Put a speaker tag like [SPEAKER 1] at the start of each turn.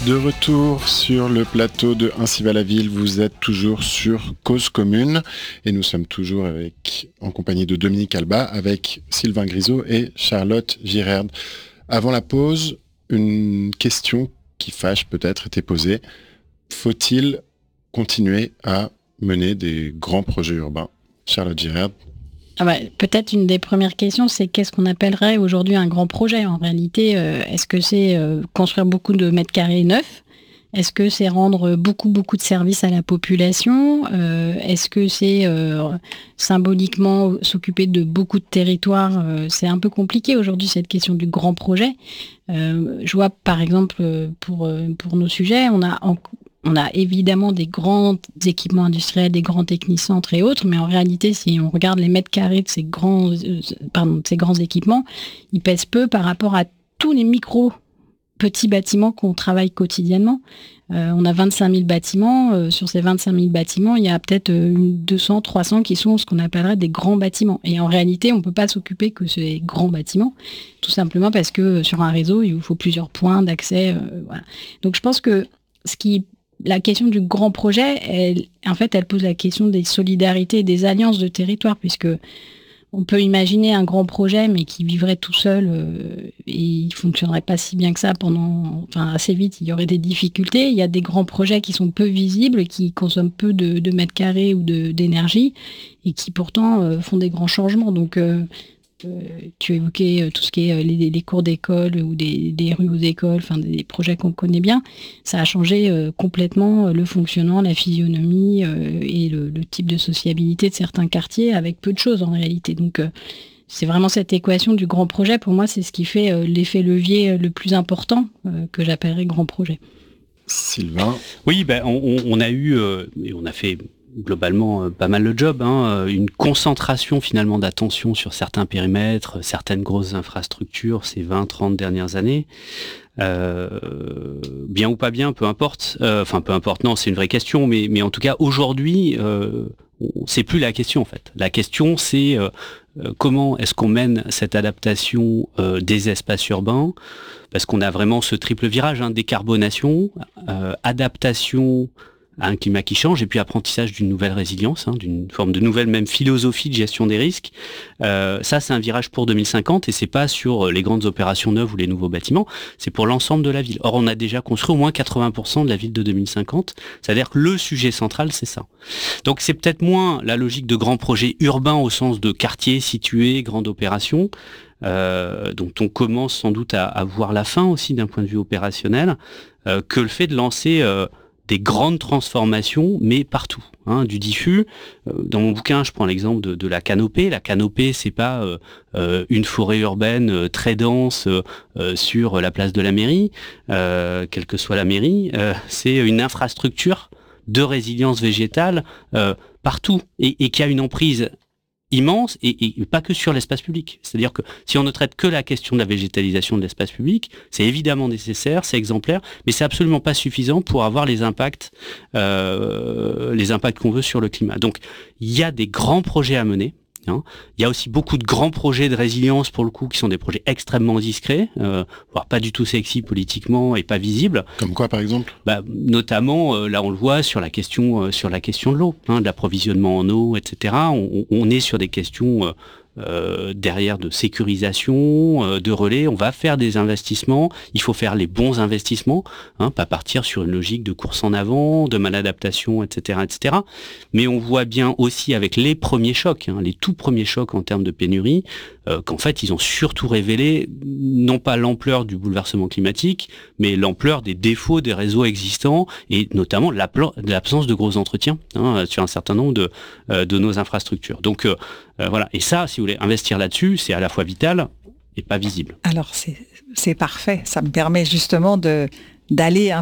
[SPEAKER 1] De retour sur le plateau de Ainsi va la ville, vous êtes toujours sur Cause Commune et nous sommes toujours en compagnie de Dominique Alba avec Sylvain Grisot et Charlotte Girerd. Avant la pause, une question qui fâche peut-être était posée. Faut-il continuer à mener des grands projets urbains? Charlotte Girerd.
[SPEAKER 2] Peut-être une des premières questions, c'est qu'est-ce qu'on appellerait aujourd'hui un grand projet? En réalité, est-ce que c'est construire beaucoup de mètres carrés neufs? Est-ce que c'est rendre beaucoup de services à la population? Est-ce que c'est symboliquement s'occuper de beaucoup de territoires? C'est un peu compliqué aujourd'hui cette question du grand projet. Je vois par exemple pour nos sujets, on a évidemment des grands équipements industriels, des grands technicentres et autres, mais en réalité, si on regarde les mètres carrés de ces grands équipements, ils pèsent peu par rapport à tous les petits bâtiments qu'on travaille quotidiennement. On a 25 000 bâtiments. Sur ces 25 000 bâtiments, il y a peut-être 200, 300 qui sont ce qu'on appellerait des grands bâtiments. Et en réalité, on ne peut pas s'occuper que ces grands bâtiments, tout simplement parce que sur un réseau, il vous faut plusieurs points d'accès. Voilà. Donc je pense que la question du grand projet, elle pose la question des solidarités et des alliances de territoire, puisque on peut imaginer un grand projet, mais qui vivrait tout seul et il fonctionnerait pas si bien que ça assez vite, il y aurait des difficultés. Il y a des grands projets qui sont peu visibles, qui consomment peu de mètres carrés ou d'énergie et qui pourtant font des grands changements. Donc, tu évoquais tout ce qui est les cours d'école ou des rues aux écoles, des projets qu'on connaît bien. Ça a changé complètement le fonctionnement, la physionomie et le type de sociabilité de certains quartiers avec peu de choses en réalité. Donc c'est vraiment cette équation du grand projet. Pour moi, c'est ce qui fait l'effet levier le plus important que j'appellerais grand projet.
[SPEAKER 1] Sylvain.
[SPEAKER 3] Oui, on a eu et on a fait globalement pas mal le job, une concentration finalement d'attention sur certains périmètres, certaines grosses infrastructures ces 20-30 dernières années. Bien ou pas bien, peu importe. Peu importe, non, c'est une vraie question, mais en tout cas aujourd'hui, c'est plus la question en fait. La question c'est comment est-ce qu'on mène cette adaptation des espaces urbains, parce qu'on a vraiment ce triple virage, décarbonation, adaptation à un climat qui change, et puis apprentissage d'une nouvelle résilience, d'une forme de nouvelle même philosophie de gestion des risques. Ça, c'est un virage pour 2050, et c'est pas sur les grandes opérations neuves ou les nouveaux bâtiments, c'est pour l'ensemble de la ville. Or, on a déjà construit au moins 80% de la ville de 2050, c'est-à-dire que le sujet central, c'est ça. Donc, c'est peut-être moins la logique de grands projets urbains au sens de quartiers situés, grande opération, dont on commence sans doute à voir la fin aussi d'un point de vue opérationnel, que le fait de lancer des grandes transformations, mais partout, du diffus. Dans mon bouquin, je prends l'exemple de la canopée. La canopée, c'est pas une forêt urbaine très dense sur la place de la mairie, quelle que soit la mairie. C'est une infrastructure de résilience végétale partout et qui a une emprise immense et pas que sur l'espace public. C'est-à-dire que si on ne traite que la question de la végétalisation de l'espace public, c'est évidemment nécessaire, c'est exemplaire, mais c'est absolument pas suffisant pour avoir les impacts qu'on veut sur le climat. Donc, il y a des grands projets à mener. Il y a aussi beaucoup de grands projets de résilience, pour le coup, qui sont des projets extrêmement discrets, voire pas du tout sexy politiquement et pas visibles.
[SPEAKER 1] Comme quoi, par exemple ?
[SPEAKER 3] Notamment, là on le voit sur la question de l'eau, de l'approvisionnement en eau, etc. On est sur des questions derrière de sécurisation, de relais. On va faire des investissements. Il faut faire les bons investissements, pas partir sur une logique de course en avant, de maladaptation, etc., etc. Mais on voit bien aussi avec les premiers chocs, les tout premiers chocs en termes de pénurie, qu'en fait ils ont surtout révélé non pas l'ampleur du bouleversement climatique, mais l'ampleur des défauts des réseaux existants et notamment l'absence de gros entretiens sur un certain nombre de nos infrastructures. Donc voilà. Et ça, si vous voulez investir là-dessus, c'est à la fois vital et pas visible.
[SPEAKER 4] Alors c'est parfait. Ça me permet justement d'aller un